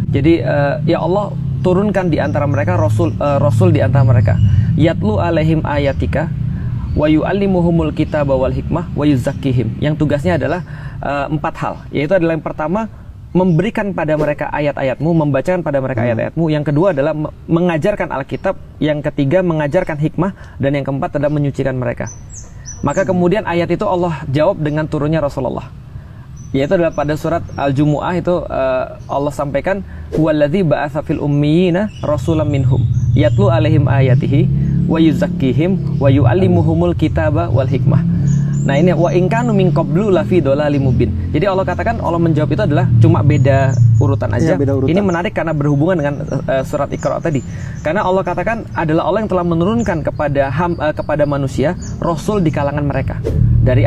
Jadi ya Allah turunkan di antara mereka rasul di antara mereka. Yatlu alaihim ayatika wa yu'allimuhumul kitaba wal hikmah wa yuzakkihim. Yang tugasnya adalah 4 hal. Yaitu adalah yang pertama, memberikan pada mereka ayat-ayatmu, membacakan pada mereka ayat-ayatmu. Yang kedua adalah mengajarkan Alkitab. Yang ketiga mengajarkan hikmah. Dan yang keempat adalah menyucikan mereka. Maka kemudian ayat itu Allah jawab dengan turunnya Rasulullah. Yaitu adalah pada surat Al-Jumu'ah itu Allah sampaikan, huwallazi ba'atsa fil ummiyina rasulam minhum yatlu alaihim ayatihi wa yuzakkihim wa yu'allimuhumul kitaba wal hikmah. Nah ini wa in kanu min qablu lafi dhalalim mubin. Jadi Allah katakan, Allah menjawab itu adalah cuma beda urutan aja. Ya, beda urutan. Ini menarik karena berhubungan dengan surat Iqra tadi. Karena Allah katakan adalah Allah yang telah menurunkan kepada manusia rasul di kalangan mereka. Dari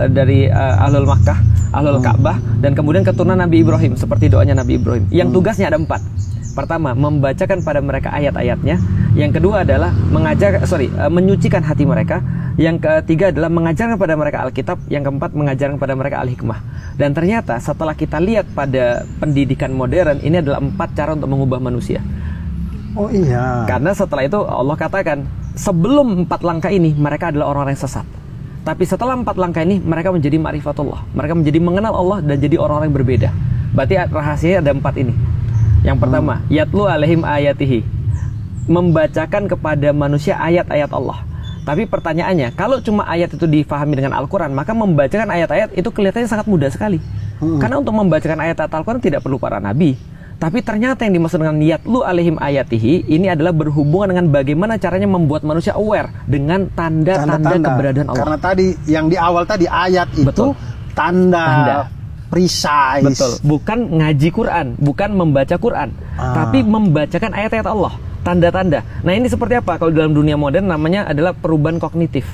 ahlul Makkah, ahlul Ka'bah, dan kemudian keturunan Nabi Ibrahim seperti doanya Nabi Ibrahim. Yang tugasnya ada 4. Pertama, membacakan pada mereka ayat-ayatnya. Yang kedua adalah menyucikan hati mereka. Yang ketiga adalah mengajarkan pada mereka Alkitab. Yang keempat, mengajarkan pada mereka Al-Hikmah. Dan ternyata setelah kita lihat pada pendidikan modern, ini adalah 4 cara untuk mengubah manusia. Oh iya. Karena setelah itu Allah katakan, sebelum 4 langkah ini mereka adalah orang-orang yang sesat. Tapi setelah 4 langkah ini mereka menjadi ma'rifatullah. Mereka menjadi mengenal Allah dan jadi orang-orang yang berbeda. Berarti rahasianya ada 4 ini. Yang pertama, yatlu alaihim ayatihi, membacakan kepada manusia ayat-ayat Allah. Tapi pertanyaannya, kalau cuma ayat itu difahami dengan Al-Quran, maka membacakan ayat-ayat itu kelihatannya sangat mudah sekali. Karena untuk membacakan ayat-ayat Al-Quran tidak perlu para nabi. Tapi ternyata yang dimaksud dengan yatlu alaihim ayatihi ini adalah berhubungan dengan bagaimana caranya membuat manusia aware dengan tanda-tanda keberadaan Allah. Karena tadi yang di awal tadi ayat itu betul. Tanda. Precise. Betul. Bukan ngaji Quran, bukan membaca Quran, tapi membacakan ayat-ayat Allah, tanda-tanda. Nah ini seperti apa? Kalau dalam dunia modern namanya adalah perubahan kognitif.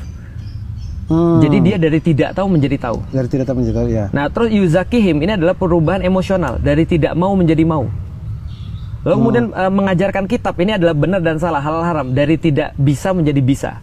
Jadi dia dari tidak tahu menjadi tahu. Dari tidak tahu menjadi tahu, ya. Nah terus yuzakihim ini adalah perubahan emosional, dari tidak mau menjadi mau. Lalu kemudian mengajarkan kitab ini adalah benar dan salah, halal haram, dari tidak bisa menjadi bisa.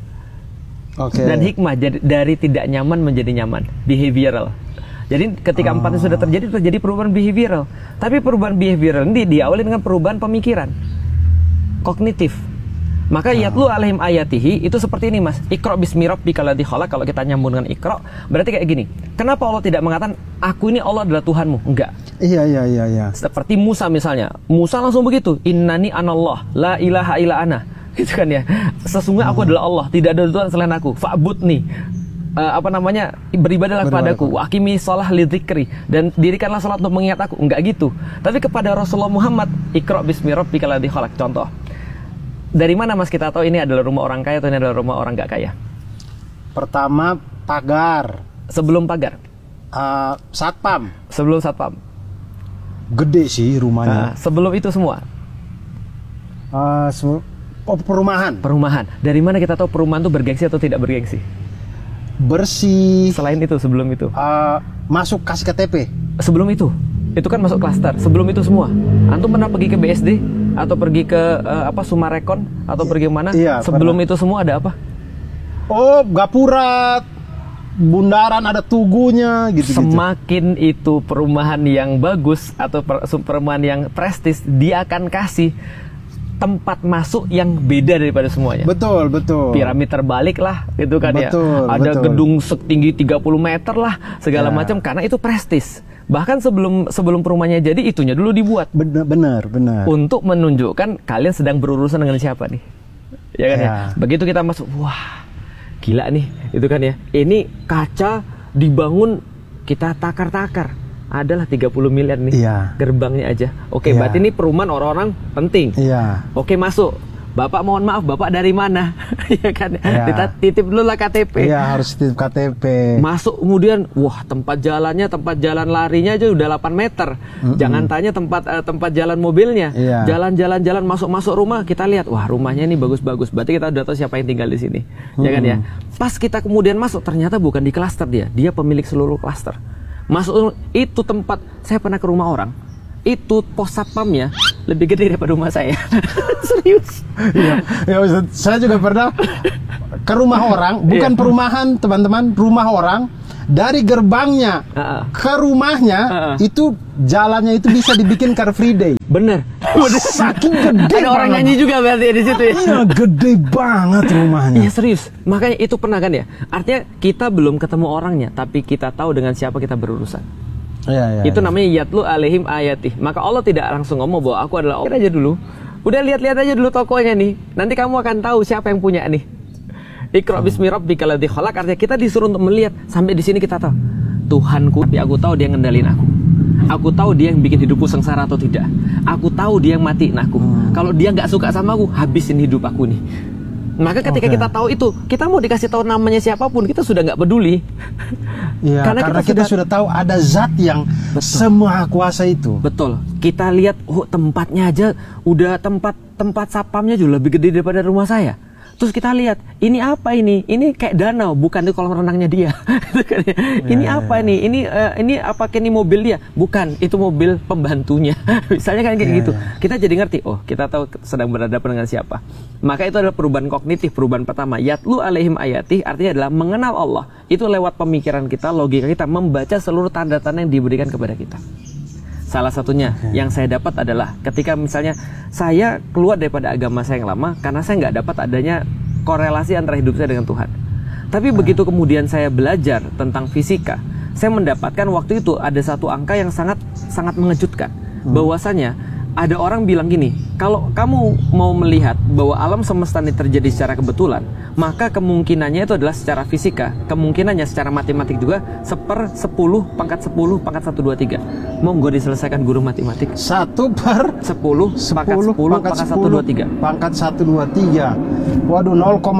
Dan hikmah dari tidak nyaman menjadi nyaman, behavioral. Jadi ketika 4 itu sudah terjadi perubahan behavioral. Tapi perubahan behavioral ini diawali dengan perubahan pemikiran, kognitif. Maka yatlu alaihim ayatihi itu seperti ini, Mas. Iqra bismi rabbikal ladzi khalaq. Kalau kita nyambung dengan Iqra, berarti kayak gini. Kenapa Allah tidak mengatakan aku ini Allah adalah Tuhanmu? Enggak. Iya. Seperti Musa misalnya. Musa langsung begitu. Innani anallah, la ilaha illa ana. Gitu kan ya. Sesungguhnya aku adalah Allah, tidak ada Tuhan selain aku. Fa'budni. Beribadahlah kepadaku, waqimi shalah lidzikri, dan dirikanlah salat untuk mengingat aku. Enggak gitu. Tapi kepada Rasulullah Muhammad, Iqra bismi rabbikal ladzi khalaq. Contoh. Dari mana Mas kita tahu ini adalah rumah orang kaya atau ini adalah rumah orang enggak kaya? Pertama, pagar. Sebelum pagar. Satpam. Sebelum satpam. Gede sih rumahnya. Sebelum itu semua. Perumahan. Perumahan. Dari mana kita tahu perumahan itu bergengsi atau tidak bergengsi? Bersih. Selain itu, sebelum itu masuk kasih KTP. Sebelum itu kan masuk klaster. Sebelum itu semua, antum pernah pergi ke BSD atau pergi ke Sumarekon atau pergi mana? Iya, sebelum pernah. itu semua ada apa? Oh, Gapura, bundaran ada tugunya gitu. Semakin itu perumahan yang bagus atau perumahan yang prestis, dia akan kasih tempat masuk yang beda daripada semuanya. Betul. Piramid terbalik lah, gitu kan ya. Ada gedung setinggi 30 meter lah, segala macam, karena itu prestis. Bahkan sebelum perumahannya jadi, itunya dulu dibuat. Benar. Untuk menunjukkan kalian sedang berurusan dengan siapa nih. Ya kan ya. Begitu kita masuk, wah, gila nih, itu kan ya. Ini kaca dibangun kita takar-takar. Adalah 30 miliar nih gerbangnya aja. Oke, berarti ini perumahan orang-orang penting. Oke, masuk. Bapak mohon maaf, Bapak dari mana? Ya kan? Kita titip dulu lah KTP. Iya, harus titip KTP. Masuk kemudian, wah, tempat jalan larinya aja udah 8 meter. Jangan tanya tempat jalan mobilnya. Jalan masuk rumah, kita lihat, wah, rumahnya ini bagus-bagus. Berarti kita udah tahu siapa yang tinggal di sini. Ya kan ya? Pas kita kemudian masuk, ternyata bukan di klaster dia pemilik seluruh klaster. Masuk itu tempat, saya pernah ke rumah orang, itu pos satpamnya lebih gede daripada rumah saya. Serius. Iya. Ya, saya juga pernah ke rumah orang, bukan perumahan teman-teman, rumah orang. Dari gerbangnya ke rumahnya itu jalannya itu bisa dibikin Car Free Day. Bener. Saking gede Ada orang banget. nyanyi juga berarti di situ ya. Iya, gede banget rumahnya. Iya serius. Makanya itu pernah kan ya. Artinya kita belum ketemu orangnya, tapi kita tahu dengan siapa kita berurusan. Iya, iya. Itu namanya yatlu alaihim ayatih. Maka Allah tidak langsung ngomong bahwa aku adalah Allah. Aja dulu. Udah lihat-lihat aja dulu tokonya nih. Nanti kamu akan tahu siapa yang punya nih. Iqra bismi rabbikal ladzi khalaq. Artinya kita disuruh untuk melihat. Sampai di sini kita tahu Tuhanku, tapi aku tahu dia ngendalin aku. Aku tahu dia yang bikin hidupku sengsara atau tidak. Aku tahu dia yang matiin aku. Kalau dia nggak suka sama aku, habisin hidup aku nih. Maka ketika kita tahu itu, kita mau dikasih tahu namanya siapapun, kita sudah nggak peduli. Iya, karena kita sudah tahu ada zat yang semua kuasa itu. Betul. Kita lihat, oh tempatnya aja udah tempat sapamnya juga lebih gede daripada rumah saya. Terus kita lihat, ini apa ini? Ini kayak danau, bukan itu kolam renangnya dia. Ini apa nih? Ini apa ini mobil dia? Bukan, itu mobil pembantunya. Misalnya kan kayak gitu. Kita jadi ngerti, oh kita tahu sedang berhadapan dengan siapa. Maka itu adalah perubahan kognitif, perubahan pertama. Yatlu alaihim ayatih artinya adalah mengenal Allah. Itu lewat pemikiran kita, logika kita, membaca seluruh tanda-tanda yang diberikan kepada kita. Salah satunya yang saya dapat adalah ketika misalnya saya keluar daripada agama saya yang lama karena saya nggak dapat adanya korelasi antara hidup saya dengan Tuhan. Tapi begitu kemudian saya belajar tentang fisika, saya mendapatkan waktu itu ada satu angka yang sangat mengejutkan. Bahwasanya ada orang bilang gini, kalau kamu mau melihat bahwa alam semesta ini terjadi secara kebetulan, maka kemungkinannya itu adalah secara fisika, kemungkinannya secara matematik juga 1/10 pangkat 10 pangkat 1, 2, 3. Monggo diselesaikan guru matematik. 1/10 pangkat 10 pangkat 1, 2, 3. Pangkat 1, 2, 3. Waduh,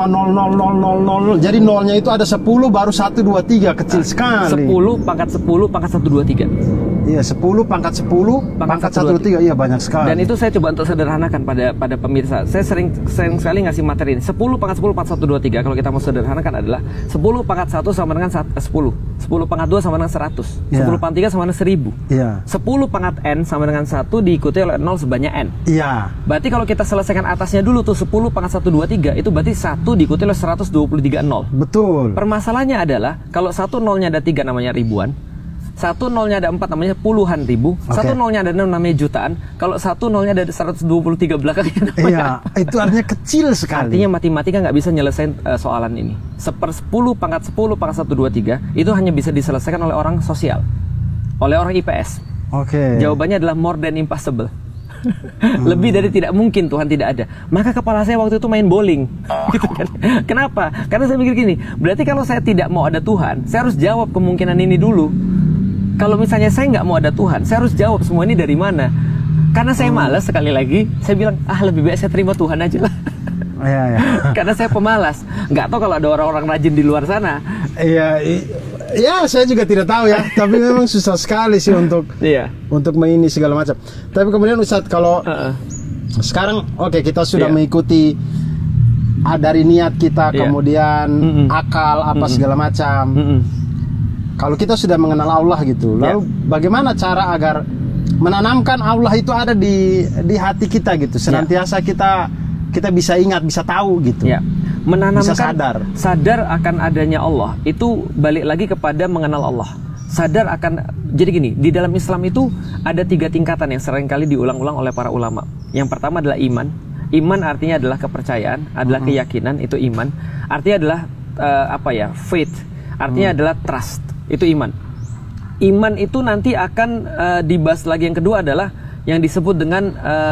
0,00000. Jadi nolnya itu ada 10 baru 1, 2, 3, kecil sekali. 10 pangkat 10 pangkat 1, 2, 3. Iya, 10 pangkat 10 pangkat 1, 2, 3. Iya, banyak sekali. Dan itu saya coba untuk sederhanakan pada pemirsa. Saya sering sekali ngasih materi ini. 10 pangkat 10 pangkat 1, 2, 3. Kalau kita mau sederhanakan adalah 10 pangkat 1 sama dengan 10. 10 pangkat 2 sama dengan 100. 10 pangkat 3 sama dengan 1000. Iya. 10 pangkat n sama dengan 1 diikuti oleh 0 sebanyak n. Iya. Berarti kalau kita selesaikan atasnya dulu tuh 10 pangkat 1, 2, 3, itu berarti 1 diikuti oleh 123 nol. Betul. Permasalahannya adalah kalau 1 nolnya ada 3 namanya ribuan, 1 nolnya ada 4 namanya puluhan ribu, 1 nolnya ada 6 namanya jutaan, kalau 1 nolnya ada 123 belakangnya namanya. Iya, itu artinya kecil sekali. Artinya matematika nggak bisa nyelesain soalan ini. 1/10 pangkat 10 pangkat 1, 2, 3 itu hanya bisa diselesaikan oleh orang sosial, oleh orang IPS. Oke. Jawabannya adalah more than impossible. Lebih dari tidak mungkin Tuhan tidak ada. Maka kepala saya waktu itu main bowling. Gitu kan. Kenapa? Karena saya mikir gini, berarti kalau saya tidak mau ada Tuhan, saya harus jawab kemungkinan ini dulu. Kalau misalnya saya nggak mau ada Tuhan, saya harus jawab semua ini dari mana. Karena saya malas, sekali lagi saya bilang, lebih baik saya terima Tuhan aja lah. Iya, iya. Karena saya pemalas. Nggak tahu kalau ada orang-orang rajin di luar sana. Iya, ya saya juga tidak tahu ya. Tapi memang susah sekali sih untuk ini segala macam. Tapi kemudian Ustadz, kalau sekarang kita sudah mengikuti dari niat kita, kemudian akal apa segala macam. Kalau kita sudah mengenal Allah gitu, lalu bagaimana cara agar menanamkan Allah itu ada di hati kita gitu, senantiasa kita bisa ingat, bisa tahu gitu. Menanamkan, bisa sadar akan adanya Allah, itu balik lagi kepada mengenal Allah. Sadar akan, jadi gini, di dalam Islam itu ada 3 tingkatan yang seringkali diulang-ulang oleh para ulama. Yang pertama adalah iman. Iman artinya adalah kepercayaan, adalah keyakinan, itu iman. Artinya adalah faith. Artinya adalah trust. Itu iman. Iman itu nanti akan dibahas lagi. Yang kedua adalah yang disebut dengan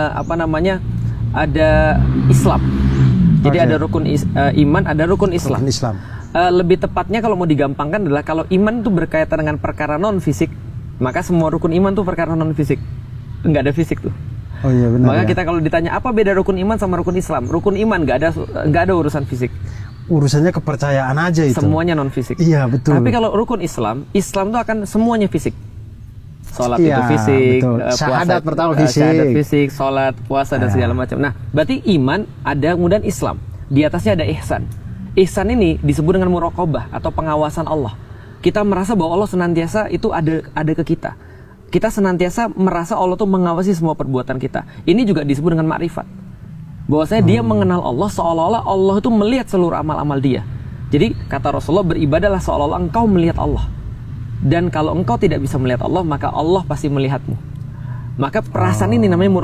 ada Islam. Jadi ada rukun iman, ada rukun Islam. Lebih tepatnya kalau mau digampangkan adalah kalau iman itu berkaitan dengan perkara non fisik, maka semua rukun iman itu perkara non fisik. Enggak ada fisik tuh. Oh iya benar. Maka kita kalau ditanya apa beda rukun iman sama rukun Islam? Rukun iman enggak ada urusan fisik. Urusannya kepercayaan aja itu. Semuanya non fisik. Iya betul. Tapi kalau rukun Islam itu akan semuanya fisik. Sholat itu fisik, syahadat pertama fisik, syahadat fisik, sholat, puasa dan segala macam. Nah, berarti iman ada, kemudian Islam. Di atasnya ada ihsan. Ihsan ini disebut dengan muraqabah atau pengawasan Allah. Kita merasa bahwa Allah senantiasa itu ada ke kita. Kita senantiasa merasa Allah tuh mengawasi semua perbuatan kita. Ini juga disebut dengan makrifat. Bahwasanya dia mengenal Allah seolah-olah Allah itu melihat seluruh amal-amal dia. Jadi kata Rasulullah, beribadahlah seolah-olah engkau melihat Allah. Dan kalau engkau tidak bisa melihat Allah, maka Allah pasti melihatmu. Maka perasaan ini namanya